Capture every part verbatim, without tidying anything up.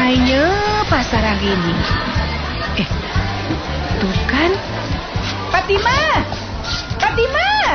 ramainya pasar hari ini. Eh, tuh kan. Fatimah! Fatimah!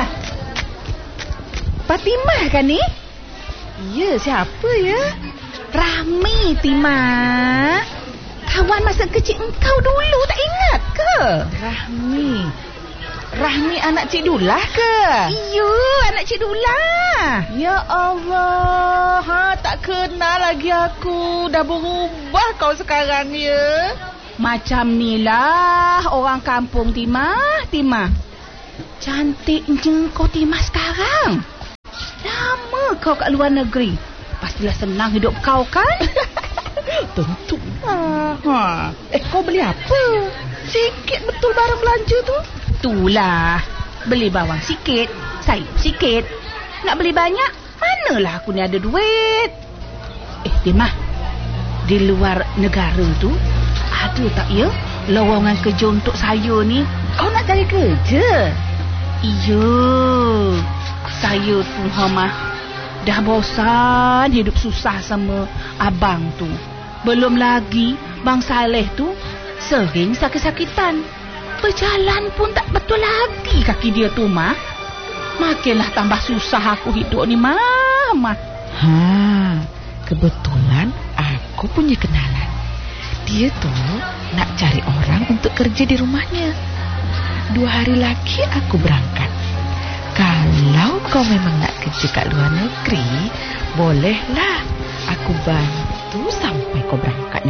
Fatimah kan ni? Ya, siapa ya? Rahmi, Timah. Kawan masa kecil engkau dulu, tak ingat ke? Rahmi. Rahmi anak Cik Dullah ke? Iya, anak Cik Dullah. Ya Allah, ha, tak kenal lagi aku. Dah berubah kau sekarang ya. Macam ni lah orang kampung, Timah. Timah, cantiknya kau Timah sekarang. Lama kau kat luar negeri. Pastilah senang hidup kau kan? Tentu. Ha, ha. Eh, kau beli apa? Sikit betul barang belanja tu. Itulah. Beli bawang sikit, sayur sikit. Nak beli banyak, manalah aku ni ada duit. Eh, Timah, di luar negara tu ada tak ya lowongan kerja untuk saya ni? Kau nak cari kerja? Iya. Saya tu Hamah dah bosan hidup susah sama abang tu. Belum lagi Bang Saleh tu sering sakit-sakitan. Berjalan pun tak betul lagi kaki dia tu, Mah. Makinlah tambah susah aku hidup ni, Mah. Mah. Ha, kebetulan aku punya kenalan. Dia tu nak cari orang untuk kerja di rumahnya. Dua hari lagi aku berangkat. Kalau kau memang nak kerja kat luar negeri, bolehlah aku bantu sampai kau berangkat.